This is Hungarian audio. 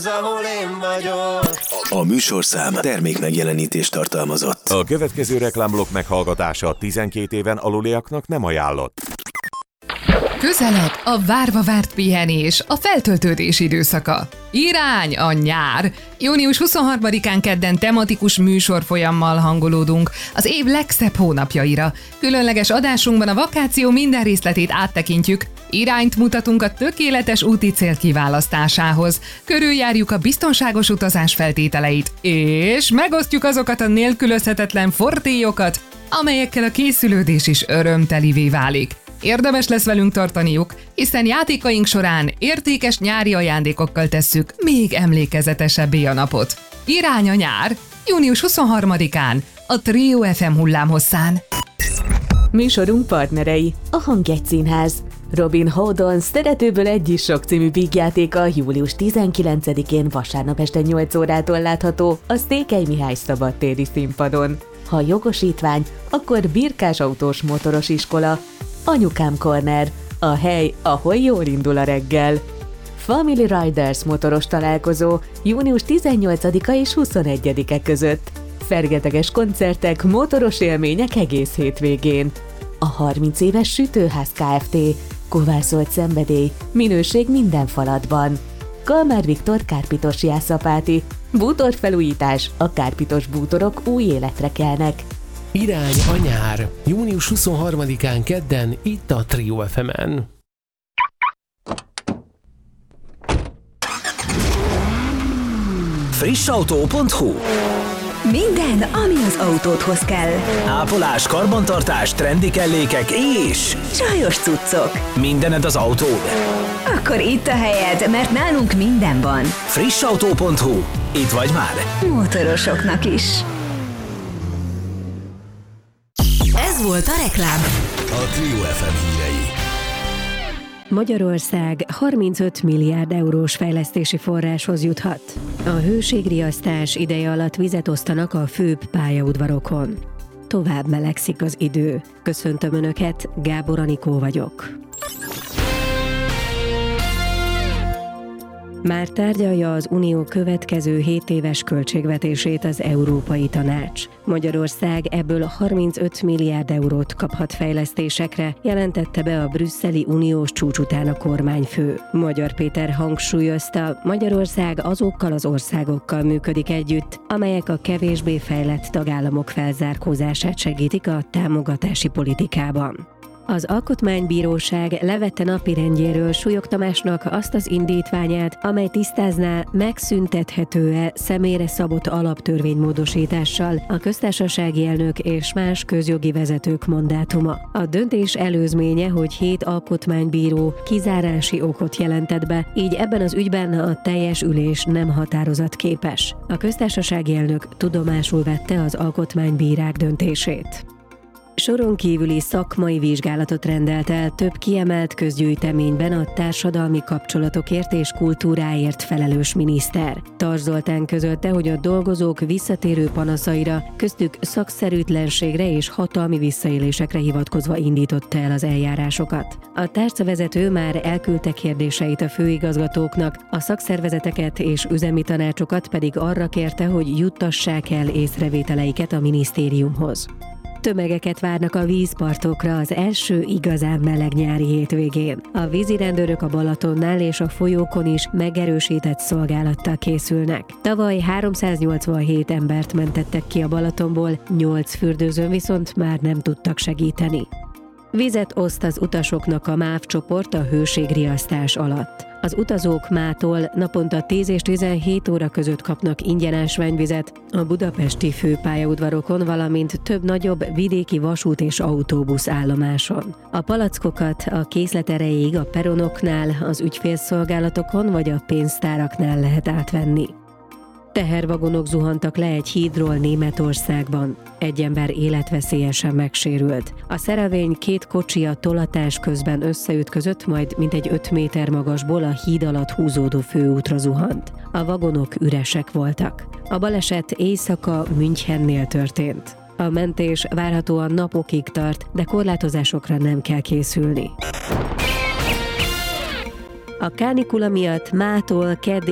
ahol én vagyok. A műsorszám termékmegjelenítést tartalmazott. A következő reklámblokk meghallgatása 12 éven aluliaknak nem ajánlott. Közelebb a várva várt pihenés, a feltöltődés időszaka. Irány a nyár! Június 23-án kedden tematikus műsorfolyammal hangolódunk az év legszebb hónapjaira. Különleges adásunkban a vakáció minden részletét áttekintjük, irányt mutatunk a tökéletes úti cél kiválasztásához, körüljárjuk a biztonságos utazás feltételeit, és megosztjuk azokat a nélkülözhetetlen fortélyokat, amelyekkel a készülődés is örömtelivé válik. Érdemes lesz velünk tartaniuk, hiszen játékaink során értékes nyári ajándékokkal tesszük még emlékezetesebbé a napot. Irány a nyár, június 23-án, a Trio FM hullámhosszán. Műsorunk partnerei, a Hangjegy Színház. Robin Hoodon Szeretőből egy is sok című vígjátéka július 19-én vasárnap este 8 órától látható a Székely Mihály szabadtéri színpadon. Ha jogosítvány, akkor Birkás autós motoros iskola, Anyukám Corner, a hely, ahol jól indul a reggel. Family Riders motoros találkozó június 18-a és 21-e között. Fergeteges koncertek, motoros élmények egész hétvégén. A 30 éves Sütőház Kft. Kovászolt szenvedély, minőség minden falatban. Kalmár Viktor kárpitos jászapáti, bútorfelújítás, a kárpitos bútorok új életre kelnek. Irány a nyár, június 23-án kedden itt a Trio FM-en. Frissautó.hu. Minden, ami az autódhoz kell. Ápolás, karbantartás, trendi kellékek és Csajos cuccok. mindened az autód. Akkor itt a helyed, mert nálunk minden van. Frissautó.hu. Itt vagy már. Motorosoknak is. Ez volt a reklám. A Trio FM hírei. Magyarország 35 milliárd eurós fejlesztési forráshoz juthat. A hőségriasztás ideje alatt vizet osztanak a főbb pályaudvarokon. Tovább melegszik az idő. Köszöntöm Önöket, Gábor Anikó vagyok. Már tárgyalja az Unió következő 7 éves költségvetését az Európai Tanács. Magyarország ebből 35 milliárd eurót kaphat fejlesztésekre, jelentette be a brüsszeli uniós csúcs után a kormányfő. Magyar Péter hangsúlyozta, Magyarország azokkal az országokkal működik együtt, amelyek a kevésbé fejlett tagállamok felzárkózását segítik a támogatási politikában. Az Alkotmánybíróság levette napirendjéről Súlyog Tamásnak azt az indítványát, amely tisztázná, megszüntethető-e személyre szabott alaptörvénymódosítással a köztársasági elnök és más közjogi vezetők mandátuma. A döntés előzménye, hogy 7 alkotmánybíró kizárási okot jelentett be, így ebben az ügyben a teljes ülés nem határozatképes. A köztársasági elnök tudomásul vette az alkotmánybírák döntését. Soron kívüli szakmai vizsgálatot rendelt el több kiemelt közgyűjteményben a társadalmi kapcsolatokért és kultúráért felelős miniszter. Tarts Zoltán közölte, hogy a dolgozók visszatérő panaszaira, köztük szakszerűtlenségre és hatalmi visszaélésekre hivatkozva indította el az eljárásokat. A tárcavezető már elküldte kérdéseit a főigazgatóknak, a szakszervezeteket és üzemi tanácsokat pedig arra kérte, hogy juttassák el észrevételeiket a minisztériumhoz. Tömegeket várnak a vízpartokra az első igazán meleg nyári hétvégén. A vízirendőrök a Balatonnál és a folyókon is megerősített szolgálattal készülnek. Tavaly 387 embert mentettek ki a Balatonból, 8 fürdőzőn viszont már nem tudtak segíteni. Vizet oszt az utasoknak a MÁV csoport a hőségriasztás alatt. Az utazók mától naponta 10 és 17 óra között kapnak ingyen ásványvizet a budapesti főpályaudvarokon, valamint több nagyobb vidéki vasút és autóbusz állomáson. A palackokat a készlet erejéig a peronoknál, az ügyfélszolgálatokon vagy a pénztáraknál lehet átvenni. Tehervagonok zuhantak le egy hídról Németországban. Egy ember életveszélyesen megsérült. A szerelvény 2 kocsi a tolatás közben összeütközött, majd mintegy 5 méter magasból a híd alatt húzódó főútra zuhant. A vagonok üresek voltak. A baleset éjszaka Münchennél történt. A mentés várhatóan napokig tart, de korlátozásokra nem kell készülni. A kánikula miatt mától kedd